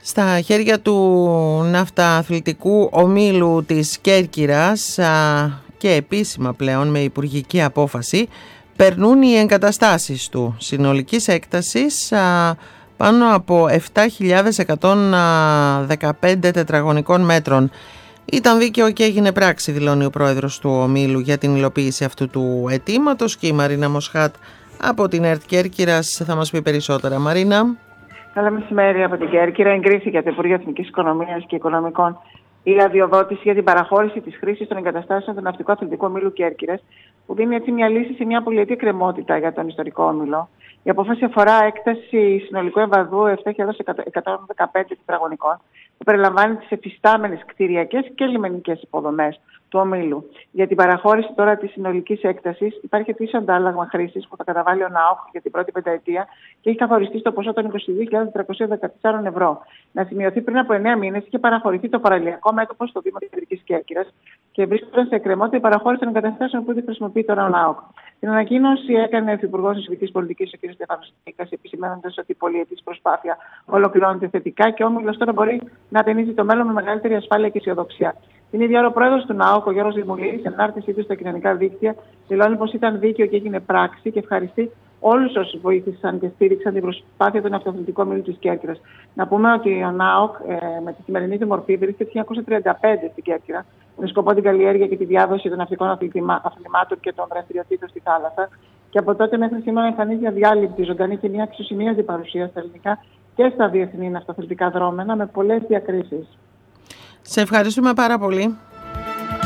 Στα χέρια του ναυταθλητικού ομίλου της Κέρκυρας και επίσημα πλέον με υπουργική απόφαση περνούν οι εγκαταστάσεις του συνολικής έκτασης πάνω από 7.115 τετραγωνικών μέτρων. Ήταν δίκαιο και έγινε πράξη, δηλώνει ο πρόεδρος του ομίλου για την υλοποίηση αυτού του αιτήματος, και η Μαρίνα Μοσχάτ από την ΕΡΤ Κέρκυρας θα μας πει περισσότερα. Μαρίνα. Καλό μεσημέρι από την Κέρκυρα. Εγκρίθηκε από το Υπουργείο Εθνικής Οικονομίας και Οικονομικών η αδειοδότηση για την παραχώρηση της χρήσης των εγκαταστάσεων του Ναυτικού Αθλητικού Ομίλου Κέρκυρας, που δίνει έτσι μια λύση σε μια πολυετή εκκρεμότητα για τον ιστορικό όμιλο. Η απόφαση αφορά έκταση συνολικού εμβαδού 7.115 τετραγωνικών, που περιλαμβάνει τις εφιστάμενες κτηριακές και λιμενικές υποδομές του ομίλου. Για την παραχώρηση τώρα της συνολικής έκτασης υπάρχει ετήσιο αντάλλαγμα χρήσης που θα καταβάλει ο ΝΑΟΚ για την πρώτη πενταετία και έχει καθοριστεί στο ποσό των 22.314 ευρώ. Να σημειωθεί, πριν από 9 μήνες είχε παραχωρηθεί το παραλιακό μέτωπο στο Δήμο Κεντρικής Κέρκυρας και βρίσκονταν σε εκκρεμότητα η παραχώρηση των εγκαταστάσεων που ήδη χρησιμοποιεί τώρα ο ΝΑΟΚ. Την ανακοίνωση έκανε ο Υφυπουργός Νησιωτικής Πολιτικής, ο κ. Στέφανος Νίκας, επισημαίνοντας ότι η πολυετής προσπάθεια ολοκληρώνεται θετικά και ο όμιλος τώρα μπορεί να ταινίζει το μέλλον με μεγαλύτερη ασφάλεια και αισιοδοξία. Την ίδια ώρα ο πρόεδρος του ΝΑΟΚ, ο Γιώργος Δημουλίδης, σε ανάρτησή του στα κοινωνικά δίκτυα, δηλώνει πως ήταν δίκαιο και έγινε πράξη και ευχαριστεί όλους όσους βοήθησαν και στήριξαν την προσπάθεια του Ναυτοαθλητικού Ομίλου της Κέρκυρας. Να πούμε ότι ο ΝΑΟΚ με τη σημερινή του μορφή βρίσκεται το 1935 στην Κέρκυρα, με σκοπό την καλλιέργεια και τη διάδοση των ναυτικών αθλημάτων και των δραστηριοτήτων στη θάλασσα. Και από τότε μέχρι σήμερα εμφανίζει αδιάλειπτη, ζωντανή και μια αξιοσημείωτη παρουσία στα ελληνικά και στα διεθνή ναυτοαθλητικά δρόμενα με πολλές διακρίσεις. Σε ευχαριστούμε πάρα πολύ.